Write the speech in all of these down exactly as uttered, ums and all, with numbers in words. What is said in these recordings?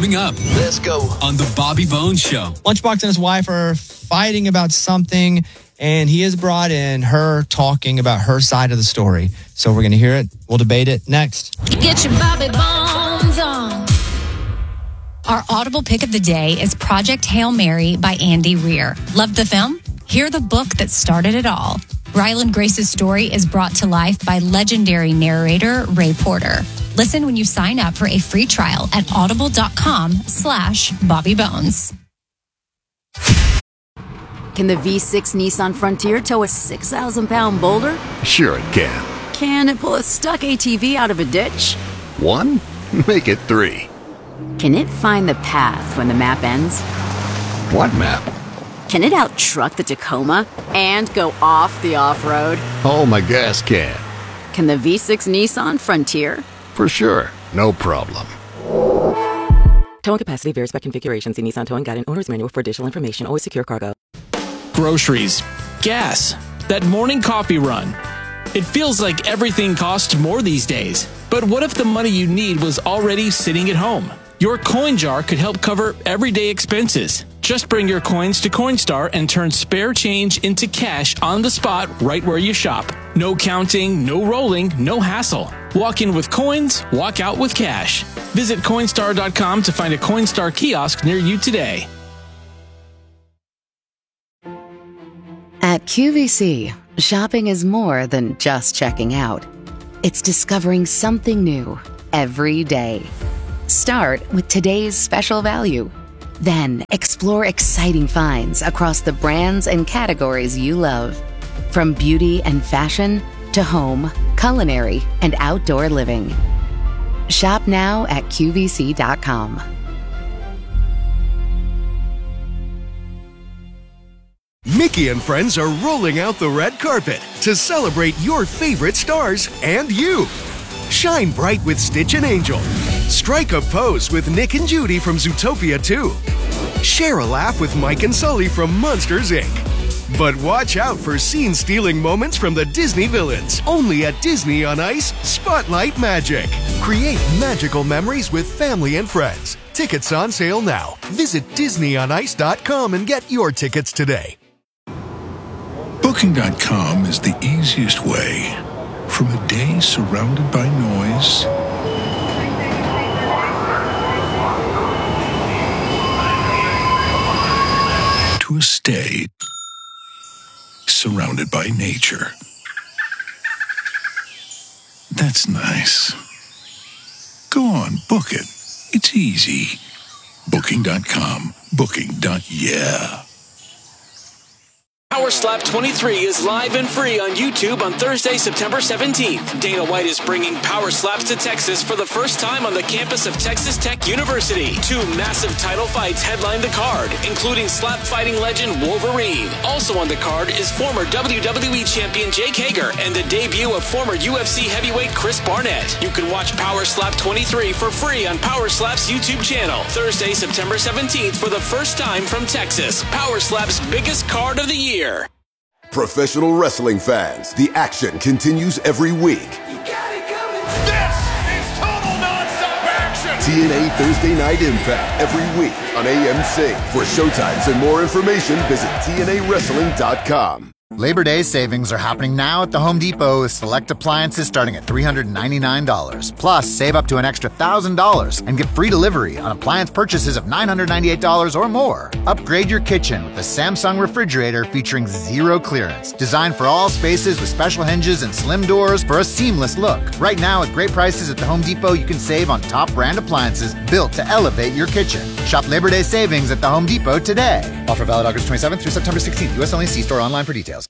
Coming up. Let's go. On the Bobby Bones Show. Lunchbox and his wife are fighting about something, and he has brought in her talking about her side of the story. So we're going to hear it. We'll debate it next. Get your Bobby Bones on. Our Audible pick of the day is Project Hail Mary by Andy Weir. Love the film? Hear the book that started it all. Ryland Grace's story is brought to life by legendary narrator Ray Porter. Listen when you sign up for a free trial at audible.com slash Bobby Bones. Can the V six Nissan Frontier tow a six thousand pound boulder? Sure it can. Can it pull a stuck A T V out of a ditch? One? Make it three. Can it find the path when the map ends? What map? Can it out-truck the Tacoma and go off the off-road? Oh, my gas can. Can the V six Nissan Frontier? For sure. No problem. Towing capacity varies by configuration. See Nissan Towing Guide and Owner's Manual for additional information. Always secure cargo. Groceries. Gas. That morning coffee run. It feels like everything costs more these days. But what if the money you need was already sitting at home? Your coin jar could help cover everyday expenses. Just bring your coins to Coinstar and turn spare change into cash on the spot right where you shop. No counting, no rolling, no hassle. Walk in with coins, walk out with cash. Visit Coinstar dot com to find a Coinstar kiosk near you today. At Q V C, shopping is more than just checking out. It's discovering something new every day. Start with today's special value. Then explore exciting finds across the brands and categories you love. From beauty and fashion to home, culinary, and outdoor living. Shop now at Q V C dot com. Mickey and friends are rolling out the red carpet to celebrate your favorite stars and you. Shine bright with Stitch and Angel. Strike a pose with Nick and Judy from Zootopia two. Share a laugh with Mike and Sully from Monsters, Incorporated. But watch out for scene-stealing moments from the Disney villains. Only at Disney on Ice, Spotlight Magic. Create magical memories with family and friends. Tickets on sale now. Visit Disney on Ice dot com and get your tickets today. Booking dot com is the easiest way. From a day surrounded by noise to a stay surrounded by nature. That's nice. Go on, book it. It's easy. Booking dot com. Booking. Yeah. Power Slap twenty-three is live and free on YouTube on Thursday, September seventeenth. Dana White is bringing Power Slaps to Texas for the first time on the campus of Texas Tech University. Two massive title fights headline the card, including slap fighting legend Wolverine. Also on the card is former W W E champion Jake Hager and the debut of former U F C heavyweight Chris Barnett. You can watch Power Slap twenty-three for free on Power Slap's YouTube channel. Thursday, September seventeenth for the first time from Texas. Power Slap's biggest card of the year. Professional wrestling fans, the action continues every week. You got it coming. This is total nonstop action. T N A Thursday Night Impact every week on A M C. For showtimes and more information, visit T N A wrestling dot com. Labor Day savings are happening now at the Home Depot with select appliances starting at three hundred ninety-nine dollars. Plus, save up to an extra one thousand dollars and get free delivery on appliance purchases of nine hundred ninety-eight dollars or more. Upgrade your kitchen with the Samsung refrigerator featuring zero clearance. Designed for all spaces with special hinges and slim doors for a seamless look. Right now, at great prices at the Home Depot, you can save on top brand appliances built to elevate your kitchen. Shop Labor Day savings at the Home Depot today. Offer valid August twenty-seventh through September sixteenth. U S only. See store online for details.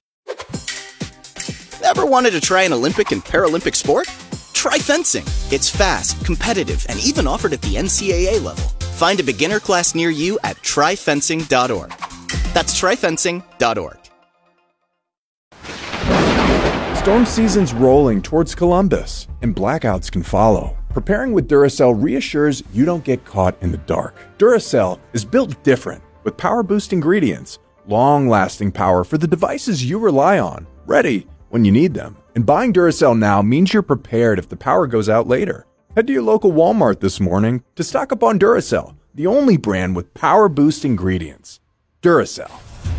Ever wanted to try an Olympic and Paralympic sport? Try fencing. It's fast, competitive, and even offered at the N C A A level. Find a beginner class near you at try fencing dot org. That's try fencing dot org. Storm season's rolling towards Columbus, and blackouts can follow. Preparing with Duracell reassures you don't get caught in the dark. Duracell is built different, with power-boost ingredients, long-lasting power for the devices you rely on, ready when you need them. And buying Duracell now means you're prepared if the power goes out later. Head to your local Walmart this morning to stock up on Duracell, the only brand with power boost ingredients. Duracell.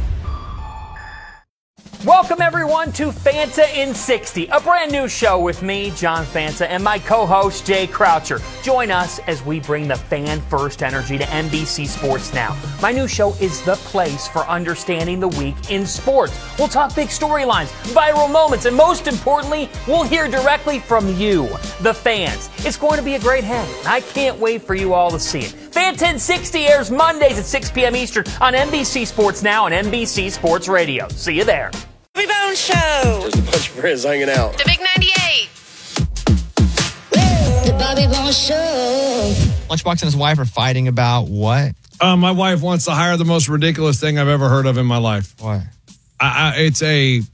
Welcome, everyone, to Fanta in sixty, a brand new show with me, John Fanta, and my co-host, Jay Croucher. Join us as we bring the fan-first energy to N B C Sports Now. My new show is the place for understanding the week in sports. We'll talk big storylines, viral moments, and most importantly, we'll hear directly from you, the fans. It's going to be a great hang. I can't wait for you all to see it. Fanta in sixty airs Mondays at six p.m. Eastern on N B C Sports Now and N B C Sports Radio. See you there. Bobby Bones Show. There's a bunch of friends hanging out. The Big ninety-eight. The Bobby Bones Show. Lunchbox and his wife are fighting about what? Uh, my wife wants to hire the most ridiculous thing I've ever heard of in my life. What? I, I, it's a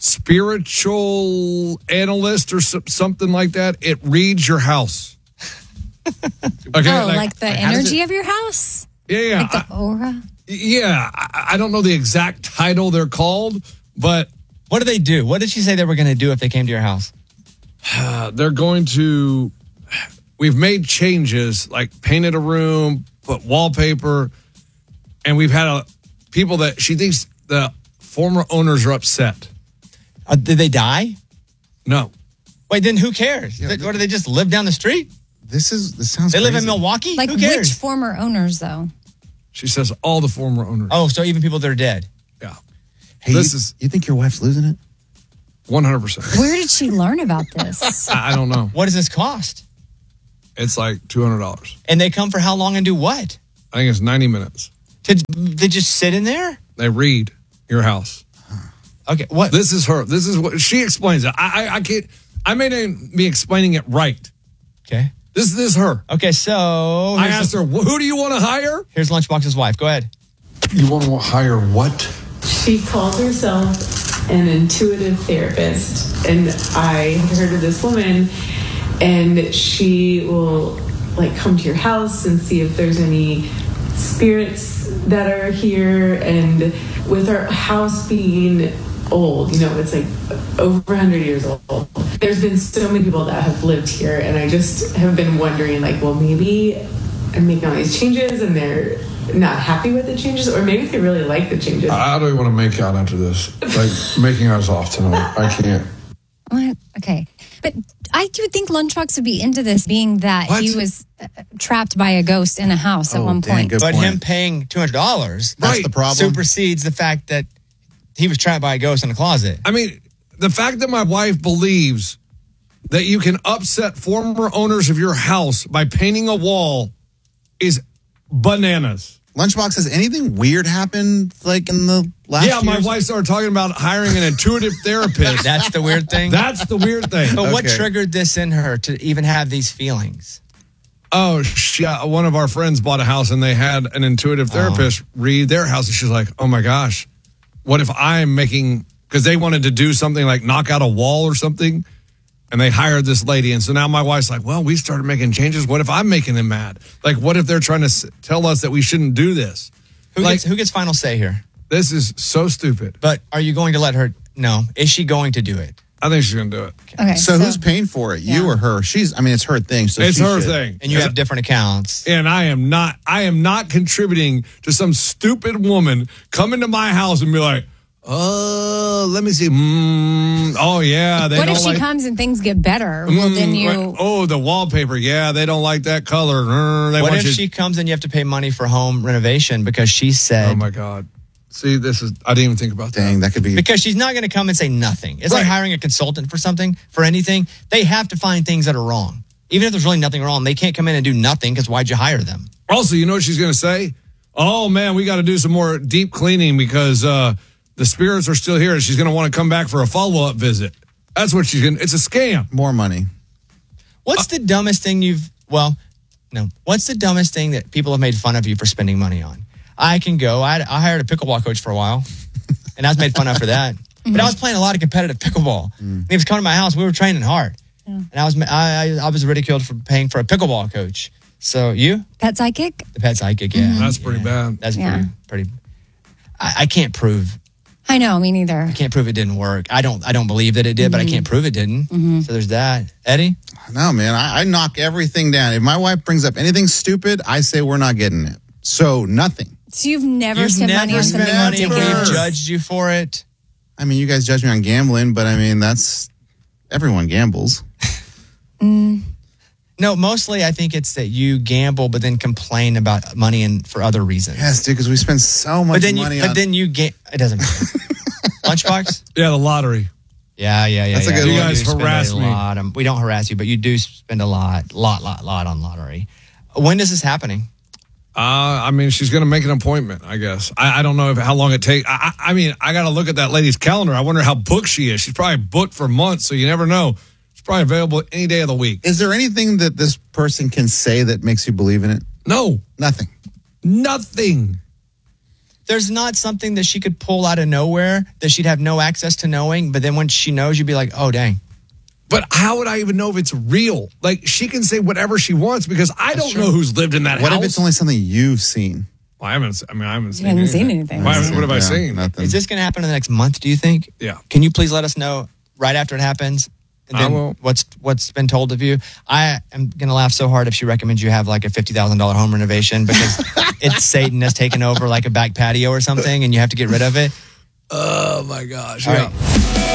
spiritual analyst or so, something like that. It reads your house. Okay, oh, like, like the energy it, of your house? Yeah, yeah. Like the aura? I, yeah. I, I don't know the exact title they're called, but... What do they do? What did she say they were going to do if they came to your house? Uh, they're going to... We've made changes, like painted a room, put wallpaper, and we've had a, people that she thinks the former owners are upset. Uh, did they die? No. Wait, then who cares? Yeah, what, do they just live down the street? This is this sounds They crazy. live in Milwaukee? Like who cares? which former owners, though? She says all the former owners. Oh, so even people that are dead. Yeah. Hey, this you, is you think your wife's losing it? one hundred percent. Where did she learn about this? I don't know. What does this cost? It's like two hundred dollars. And they come for how long and do what? I think it's ninety minutes. To, they just sit in there? They read your house. Okay, what? This is her. This is what she explains it. I, I, I can't, I may not be explaining it right. Okay. This, this is her. Okay, so. I asked her, who do you want to hire? Here's Lunchbox's wife. Go ahead. You want to hire what? She calls herself an intuitive therapist. And I had heard of this woman, and she will like come to your house and see if there's any spirits that are here. And with our house being old, you know, it's like over one hundred years old. There's been so many people that have lived here, and I just have been wondering, like, well, maybe I'm making all these changes and they're not happy with the changes, or maybe they really like the changes. I don't even want to make out after this. Like, making us off tonight. I can't. What? Okay. But I do think Lunchbox would be into this, being that What? he was uh, trapped by a ghost in a house at Oh, one dang, point. good But point. him paying two hundred dollars That's Right. the problem. supersedes the fact that he was trapped by a ghost in a closet. I mean, the fact that my wife believes that you can upset former owners of your house by painting a wall is bananas. Lunchbox, has anything weird happened like in the last Yeah, my years? wife started talking about hiring an intuitive therapist. That's the weird thing. That's the weird thing. But what Okay. triggered this in her to even have these feelings? Oh, she, uh, one of our friends bought a house and they had an intuitive therapist read their house. And she's like, oh my gosh, what if I'm making, because they wanted to do something like knock out a wall or something. And they hired this lady. And so now my wife's like, well, we started making changes. What if I'm making them mad? Like, what if they're trying to s- tell us that we shouldn't do this? Who, Like- gets, who gets final say here? This is so stupid. But are you going to let her know? Is she going to do it? I think she's going to do it. Okay, So, who's paying for it? You or her? She's. I mean, it's her thing. So It's she her should. thing. And you have different accounts. And I am not, I am not contributing to some stupid woman come into my house and be like, oh, let me see. Mm, oh, yeah. They What don't if she like, comes and things get better? Well, Mm, then you. right. Oh, the wallpaper. Yeah, they don't like that color. Mm, they What want if you- she comes and you have to pay money for home renovation because she said. Oh, my God. See, this is, I didn't even think about that. Dang, that could be. Because she's not going to come and say nothing. It's like Right. hiring a consultant for something, for anything. They have to find things that are wrong. Even if there's really nothing wrong, they can't come in and do nothing because why'd you hire them? Also, you know what she's going to say? Oh, man, we got to do some more deep cleaning because uh, the spirits are still here and she's going to want to come back for a follow-up visit. That's what she's going to, it's a scam. More money. What's the dumbest thing you've, well, no. What's the dumbest thing that people have made fun of you for spending money on? I can go. I, I hired a pickleball coach for a while, and I was made fun of for that. But I was playing a lot of competitive pickleball. And he was coming to my house. We were training hard. Yeah. And I was I, I was ridiculed for paying for a pickleball coach. So you? Pet psychic? The pet psychic, yeah. That's pretty bad. That's Yeah. pretty, pretty. I, I can't prove I know, me neither. I can't prove it didn't work. I don't I don't believe that it did, mm-hmm. but I can't prove it didn't. Mm-hmm. So there's that. Eddie? No, man, I, I knock everything down. If my wife brings up anything stupid, I say we're not getting it. So nothing. So you've never You've spent never money on spent something money and ridiculous? we've judged you for it. I mean, you guys judge me on gambling, but I mean, that's everyone gambles. Mm. No, mostly I think it's that you gamble, but then complain about money and for other reasons. Yes, dude, because we spend so much but then money you, on... But then you get... It doesn't matter. Lunchbox? Yeah, the lottery. Yeah, yeah, yeah. That's yeah. a good you one. guys You harass a me. lot. Um, we don't harass you, but you do spend a lot, lot, lot, lot on lottery. When is this happening? Uh, I mean, she's going to make an appointment, I guess. I, I don't know if, how long it takes. I, I, I mean, I got to look at that lady's calendar. I wonder how booked she is. She's probably booked for months, so you never know. She's probably available any day of the week. Is there anything that this person can say that makes you believe in it? No. Nothing. Nothing. There's not something that she could pull out of nowhere that she'd have no access to knowing, but then when she knows, you'd be like, oh, dang. But how would I even know if it's real? Like, she can say whatever she wants because I That's don't true. know who's lived in that What house. if it's only something you've seen? Well, I haven't. I mean, I haven't seen. haven't anything. seen anything. Why, what have I Yeah, seen? Nothing. Is this going to happen in the next month, do you think? Yeah. Can you please let us know right after it happens? And I then will. what's what's been told of you? I am going to laugh so hard if she recommends you have like a fifty thousand dollars home renovation because it's Satan has taken over like a back patio or something and you have to get rid of it. Oh, my gosh. All Yeah. right.